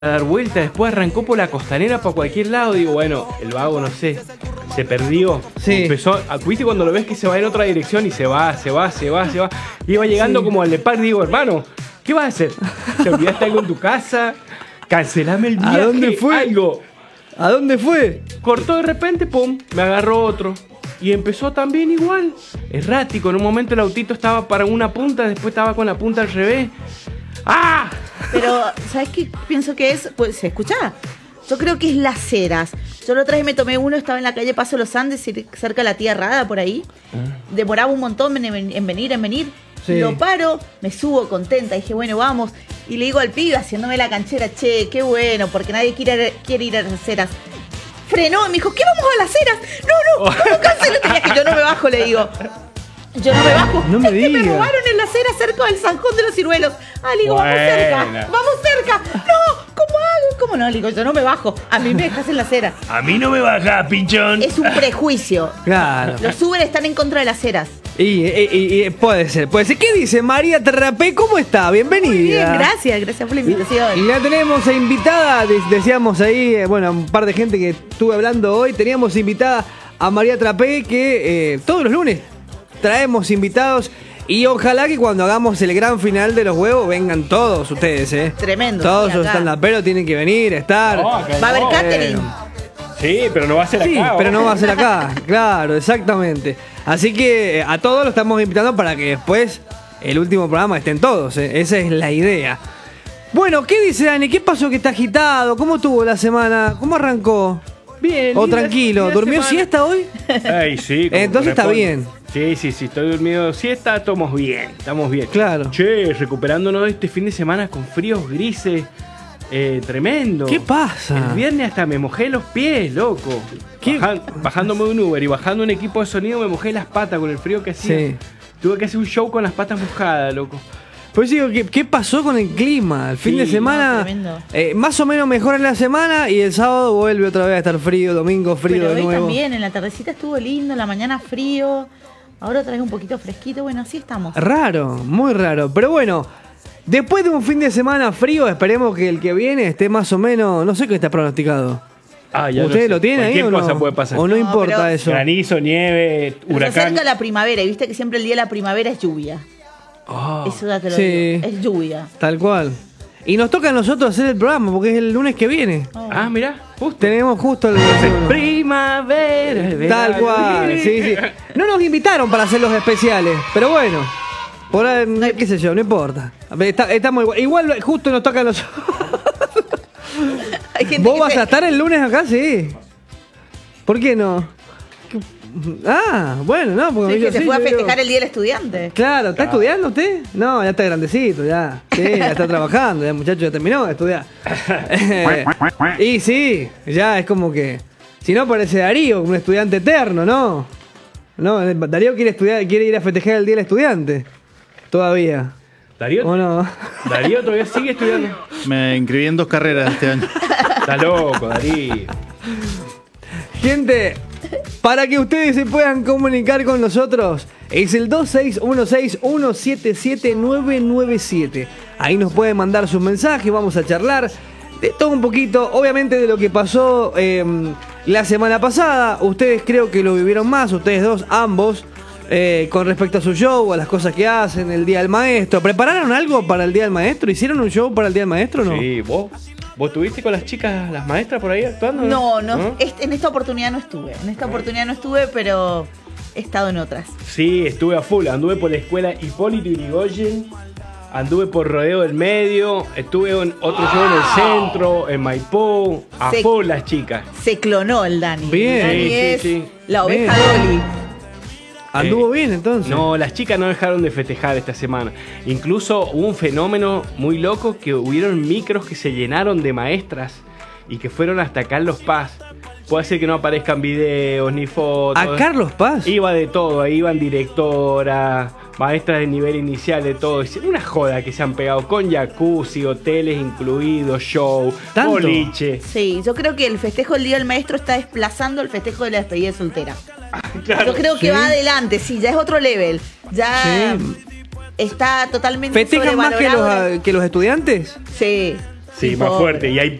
dar vuelta, después arrancó por la costanera para cualquier lado. Digo, bueno, el vago, no sé, se perdió. Sí. Empezó, ¿viste cuando lo ves que se va en otra dirección y se va? Iba llegando como al de par, digo, hermano, ¿qué vas a hacer? ¿Te olvidaste algo en tu casa? Cancelame el viaje. ¿A dónde fue? Algo. ¿A dónde fue? Cortó de repente, pum, me agarró otro. Y empezó también igual, errático. En un momento el autito estaba para una punta, después estaba con la punta al revés. ¡Ah! Pero, ¿sabes qué pienso que es? Pues, ¿se escucha? Yo creo que es Las Heras. Yo la otra vez me tomé uno, estaba en la calle Paso Los Andes, cerca de la Tía Rada, por ahí. Demoraba un montón en venir. Sí. Lo paro, me subo contenta, dije, bueno, vamos. Y le digo al pibe, haciéndome la canchera, che, qué bueno, porque nadie quiere ir a Las Heras. Frenó y me dijo, ¿qué vamos a Las Heras? No, ¿cómo cancelo? Tenía que yo no me bajo, le digo. Yo no me bajo. No me Es que me digas. robaron en Las Heras cerca del Zanjón de los Ciruelos. Ah, le digo, vamos cerca. No, ¿cómo hago? ¿Cómo no? Le digo, yo no me bajo. A mí me dejas en Las Heras. A mí no me baja, pinchón. Es un prejuicio. Claro. Los Uber están en contra de Las Heras. Y puede ser. ¿Qué dice María Terrapé? ¿Cómo está? Bienvenida. Muy bien, gracias por la invitación. Y la tenemos invitada, decíamos ahí, bueno, un par de gente que estuve hablando hoy, teníamos invitada a María Trapé, que todos los lunes traemos invitados y ojalá que cuando hagamos el gran final de los huevos vengan todos ustedes, Tremendo. Todos sí, los acá. stand-uperos tienen que venir, estar. No, acá Va a haber no. catering. Sí, pero no va a ser Sí, acá. pero no va a ser acá, claro, exactamente. Así que a todos los estamos invitando para que después el último programa estén todos, esa es la idea. Bueno, ¿qué dice Dani? ¿Qué pasó que está agitado? ¿Cómo tuvo la semana? ¿Cómo arrancó? Bien. ¿O linda- tranquilo? linda ¿Durmió semana. siesta hoy? Ay, sí. como Entonces está corresponde. bien. Sí, estoy durmiendo siesta, estamos bien. Claro. Che, recuperándonos de este fin de semana con fríos grises. Tremendo. ¿Qué pasa? El viernes hasta me mojé los pies, loco. ¿Qué? Bajándome de un Uber y bajando un equipo de sonido me mojé las patas con el frío que hacía. Sí. Tuve que hacer un show con las patas mojadas, loco. Pues digo, ¿qué pasó con el clima? El fin Sí, de semana, no, tremendo. más o menos mejor en la semana y el sábado vuelve otra vez a estar frío, domingo frío Pero de hoy nuevo. también, en la tardecita estuvo lindo, en la mañana frío. Ahora otra vez un poquito fresquito. Bueno, así estamos. Raro, muy raro. Pero bueno, después de un fin de semana frío, esperemos que el que viene esté más o menos, no sé qué está pronosticado. Ah, ya ¿Ustedes sé. lo tienen ahí Cualquier o cosa no? puede pasar. ¿O no No, importa pero- eso? Granizo, nieve, Se huracán. acerca la primavera y viste que siempre el día de la primavera es lluvia. Oh. Eso ya te lo Sí. digo. Es lluvia. Tal cual. Y nos toca a nosotros hacer el programa porque es el lunes que viene. Ah, mirá, justo. Tenemos justo el... Primavera. Tal cual, sí. No nos invitaron para hacer los especiales, pero bueno, por ahí, qué sé yo, no importa. Estamos igual. Igual justo nos toca a nosotros. Hay gente ¿Vos que vas se- a estar el lunes acá? Sí. ¿Por qué no? Ah, bueno, no, porque Sí, que yo se sí, fue a yo digo- festejar el Día del Estudiante. Claro, ¿está estudiando usted? No, ya está grandecito, ya. Sí, ya está trabajando, ya el muchacho ya terminó de estudiar. Y sí, ya es como que. Si no, parece Darío, un estudiante eterno, ¿no? No, Darío quiere ir a festejar el Día del Estudiante. Todavía. Darío, ¿O no? Darío todavía sigue estudiando. Me inscribí en 2 carreras este año. Está loco, Darío. Gente, para que ustedes se puedan comunicar con nosotros, es el 2616-177-997. Ahí nos pueden mandar sus mensajes, vamos a charlar de todo un poquito, obviamente de lo que pasó la semana pasada. Ustedes creo que lo vivieron más, ustedes dos, ambos, con respecto a su show, a las cosas que hacen, el Día del Maestro. ¿Prepararon algo para el Día del Maestro? ¿Hicieron un show para el Día del Maestro o no? Sí, ¿vos estuviste con las chicas, las maestras por ahí actuando? No, en esta oportunidad no estuve. Pero he estado en otras. Sí, estuve a full. Anduve por la escuela Hipólito Yrigoyen. Anduve por Rodeo del Medio. Estuve en otro show en el centro, en Maipú. A Sí. full las chicas. Se clonó el Dani. Bien. El Dani Sí, sí, es sí. la oveja Bien. Dolly. ¿Anduvo bien entonces? No, las chicas no dejaron de festejar esta semana. Incluso hubo un fenómeno muy loco que hubieron micros que se llenaron de maestras y que fueron hasta Carlos Paz. Puede ser que no aparezcan videos ni fotos. ¿A Carlos Paz? Iba de todo, ahí iban directoras, maestras de nivel inicial, de todo. Es una joda que se han pegado con jacuzzi, hoteles incluidos, show, ¿Tanto? boliche. Sí, yo creo que el festejo del Día del Maestro está desplazando el festejo de la despedida de soltera. Claro. Yo creo que Sí. va adelante, sí, ya es otro level. Ya Sí. está totalmente ¿Festejan más sobrevalorado. que los estudiantes? Sí. Sí, Sí, más pobre. fuerte. Y hay